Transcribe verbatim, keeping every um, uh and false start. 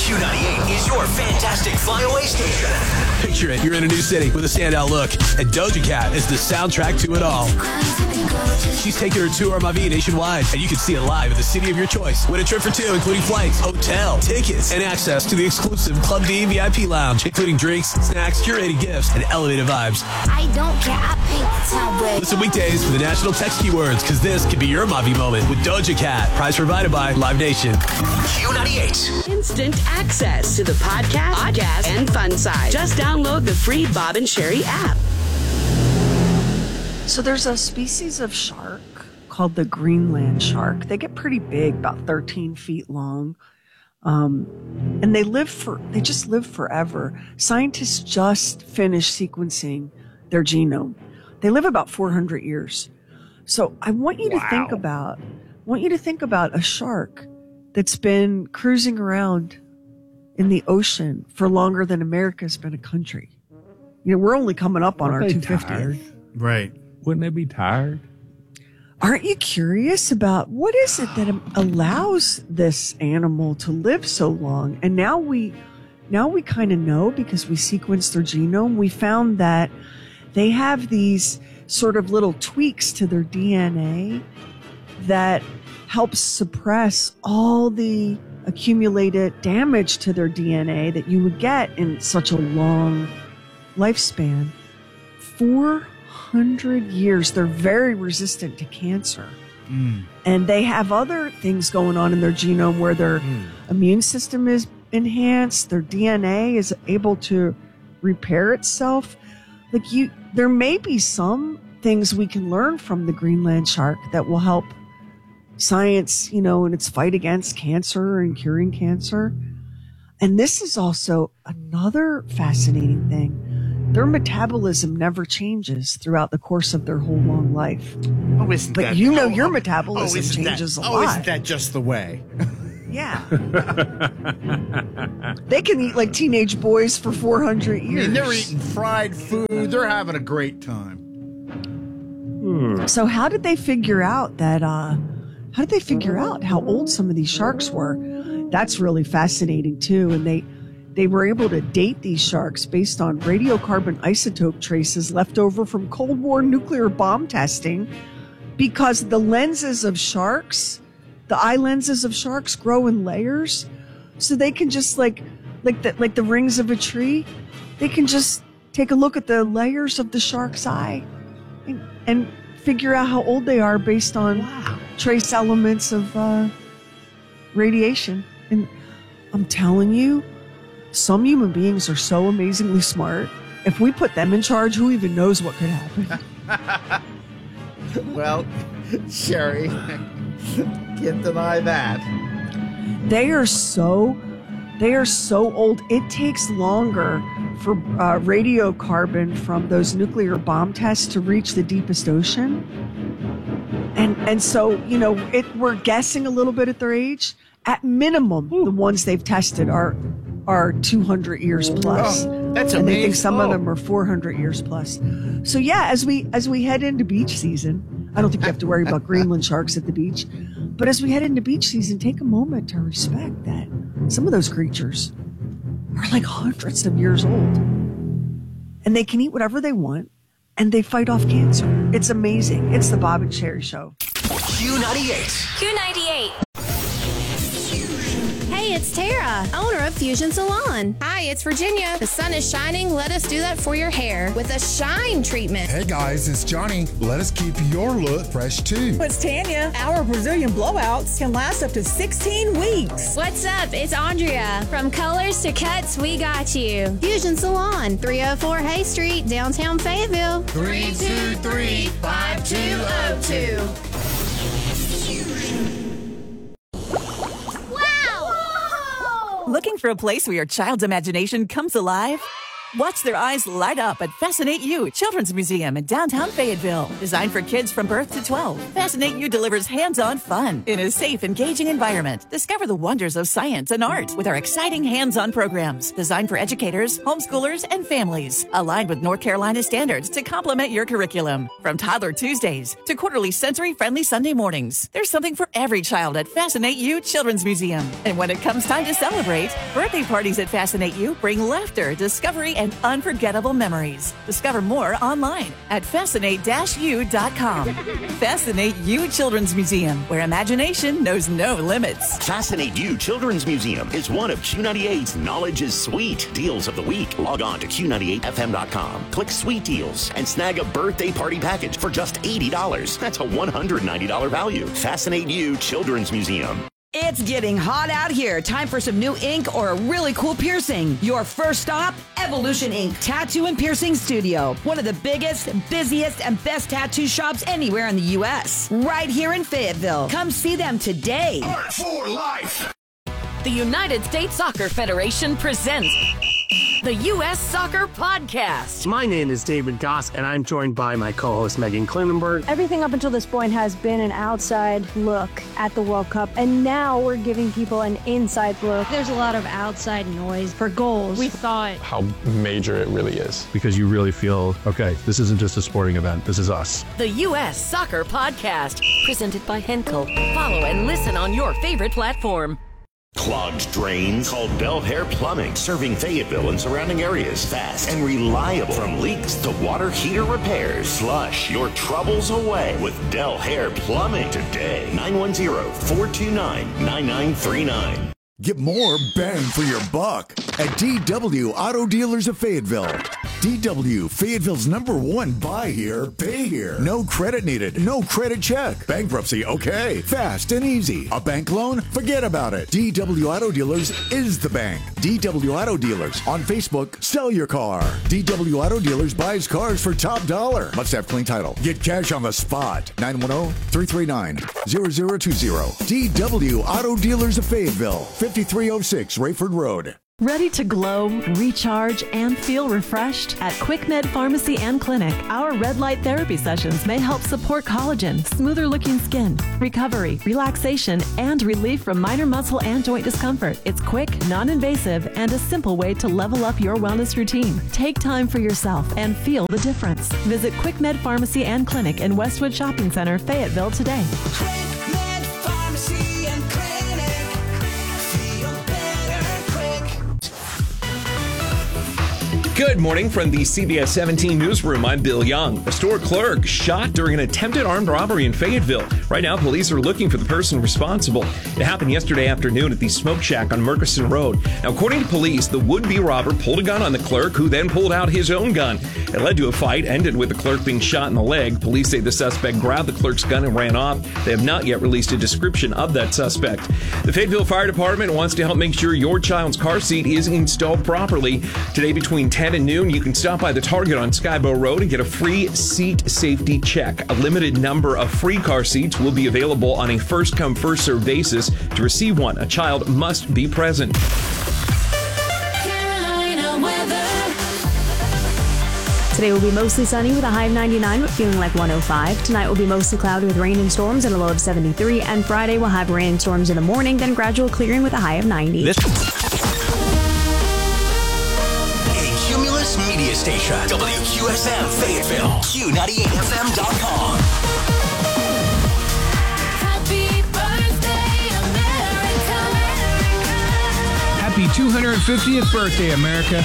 Q ninety-eight is your fantastic flyaway station. Picture it, you're in a new city with a standout look, and Doja Cat is the soundtrack to it all. She's taking her tour on Mavi nationwide, and you can see it live at the city of your choice. Win a trip for two, including flights, hotel, tickets, and access to the exclusive Club D V I P lounge, including drinks, snacks, curated gifts, and elevated vibes. I don't care, I paint the town red. Listen weekdays for the national text keywords, because this could be your Mavi moment with Doja Cat. Prize provided by Live Nation. Q ninety-eight. Instant access to the podcast, podcast, and fun side. Just download the free Bob and Sherry app. So there's a species of shark called the Greenland shark. They get pretty big, about thirteen feet long. Um, and they live for, they just live forever. Scientists just finished sequencing their genome. They live about four hundred years. So I want you to Wow. think about, I want you to think about a shark that's been cruising around in the ocean for longer than America's been a country. You know, we're only coming up on Aren't our they two hundred fiftieth. tired? Right. Wouldn't they be tired? Aren't you curious about what is it that allows this animal to live so long? And now we, now we kind of know because we sequenced their genome. We found that they have these sort of little tweaks to their D N A that helps suppress all the accumulated damage to their D N A that you would get in such a long lifespan. Four hundred years. They're very resistant to cancer. Mm. And they have other things going on in their genome where their Mm. immune system is enhanced, their D N A is able to repair itself. Like you, there may be some things we can learn from the Greenland shark that will help science, you know, in its fight against cancer and curing cancer. And this is also another fascinating thing. Their metabolism never changes throughout the course of their whole long life. Oh, isn't But that, you know oh, your oh, metabolism oh, isn't changes that, a oh, lot. isn't that just the way? Yeah. They can eat like teenage boys for four hundred I years. mean, they're eating fried food. They're having a great time. So how did they figure out that, uh, how did they figure out how old some of these sharks were? That's really fascinating too. And they, they were able to date these sharks based on radiocarbon isotope traces left over from Cold War nuclear bomb testing, because the lenses of sharks, the eye lenses of sharks grow in layers. So they can just like, like the, like the rings of a tree, they can just take a look at the layers of the shark's eye and, and figure out how old they are based on Wow. trace elements of uh, radiation. And I'm telling you, some human beings are so amazingly smart. If we put them in charge, who even knows what could happen? Well, Sherry, can't deny that. They are so, they are so old. It takes longer for uh, radiocarbon from those nuclear bomb tests to reach the deepest ocean. And and so, you know, it, we're guessing a little bit at their age. At minimum, the ones they've tested are are two hundred years plus. Oh, that's and amazing. they think some Oh. of them are four hundred years plus. So yeah, as we as we head into beach season, I don't think you have to worry about Greenland sharks at the beach. But as we head into beach season, take a moment to respect that some of those creatures are like hundreds of years old. And they can eat whatever they want, and they fight off cancer. It's amazing. It's the Bob and Sherry Show. Q ninety-eight. Q ninety-eight. Hey, it's Tara, owner of Fusion Salon. Hi, it's Virginia. The sun is shining. Let us do that for your hair with a shine treatment. Hey guys, it's Johnny. Let us keep your look fresh too. It's Tanya. Our Brazilian blowouts can last up to sixteen weeks. What's up? It's Andrea. From colors to cuts, we got you. Fusion Salon, three oh four Hay Street, downtown Fayetteville. Three, two, three, five, two, oh, two. Looking for a place where your child's imagination comes alive? Watch their eyes light up at Fascinate You Children's Museum in downtown Fayetteville. Designed for kids from birth to twelve, Fascinate You delivers hands-on fun in a safe, engaging environment. Discover the wonders of science and art with our exciting hands-on programs designed for educators, homeschoolers, and families. Aligned with North Carolina standards to complement your curriculum. From Toddler Tuesdays to quarterly sensory-friendly Sunday mornings, there's something for every child at Fascinate You Children's Museum. And when it comes time to celebrate, birthday parties at Fascinate You bring laughter, discovery, and unforgettable memories. Discover more online at fascinate dash u dot com. Fascinate You Children's Museum, where imagination knows no limits. Fascinate You Children's Museum is one of Q ninety-eight's Knowledge is Sweet deals of the week. Log on to Q ninety-eight F M dot com, click Sweet Deals, and snag a birthday party package for just eighty dollars. That's a one hundred ninety dollars value. Fascinate You Children's Museum. It's getting hot out here. Time for some new ink or a really cool piercing. Your first stop, Evolution Ink Tattoo and Piercing Studio. One of the biggest, busiest, and best tattoo shops anywhere in the U S. Right here in Fayetteville. Come see them today. Art for life. The United States Soccer Federation presents the U S Soccer Podcast. My name is David Goss, and I'm joined by my co-host Megan Klinenberg. Everything up until this point has been an outside look at the World Cup, and now we're giving people an inside look. There's a lot of outside noise for goals. We thought how major it really is, because you really feel, okay, this isn't just a sporting event, this is us. The U S Soccer Podcast, presented by Henkel. Follow and listen on your favorite platform. Clogged drains? Call Bel Hair Plumbing, serving Fayetteville and surrounding areas. Fast and reliable. From leaks to water heater repairs. Flush your troubles away with Bel Hair Plumbing today. nine one zero, four two nine, nine nine three nine. Get more bang for your buck at D W Auto Dealers of Fayetteville. D W, Fayetteville's number one buy here, pay here. No credit needed, no credit check. Bankruptcy, okay. Fast and easy. A bank loan? Forget about it. D W Auto Dealers is the bank. D W Auto Dealers. On Facebook, sell your car. D W Auto Dealers buys cars for top dollar. Must have clean title. Get cash on the spot. nine one zero, three three nine, zero zero two zero. D W Auto Dealers of Fayetteville. fifty-three oh six Rayford Road. Ready to glow, recharge, and feel refreshed? At QuickMed Pharmacy and Clinic, our red light therapy sessions may help support collagen, smoother looking skin, recovery, relaxation, and relief from minor muscle and joint discomfort. It's quick, non-invasive, and a simple way to level up your wellness routine. Take time for yourself and feel the difference. Visit QuickMed Pharmacy and Clinic in Westwood Shopping Center, Fayetteville today. QuickMed Pharmacy and Clinic. Good morning from the C B S seventeen newsroom. I'm Bill Young. A store clerk shot during an attempted armed robbery in Fayetteville. Right now, police are looking for the person responsible. It happened yesterday afternoon at the Smoke Shack on Murchison Road. Now, according to police, the would-be robber pulled a gun on the clerk, who then pulled out his own gun. It led to a fight, ended with the clerk being shot in the leg. Police say the suspect grabbed the clerk's gun and ran off. They have not yet released a description of that suspect. The Fayetteville Fire Department wants to help make sure your child's car seat is installed properly. Today between ten and noon, you can stop by the Target on Skybow Road and get a free seat safety check. A limited number of free car seats will be available on a first-come, first-served basis. To receive one, a child must be present. Carolina weather. Today will be mostly sunny with a high of ninety-nine, but feeling like one oh five. Tonight will be mostly cloudy with rain and storms and a low of seventy-three. And Friday will have rain and storms in the morning, then gradual clearing with a high of ninety. This- Cumulus Media Station, W Q S M Fayetteville, Q ninety-eight F M dot com. Happy birthday, America. Happy two hundred fiftieth birthday, America.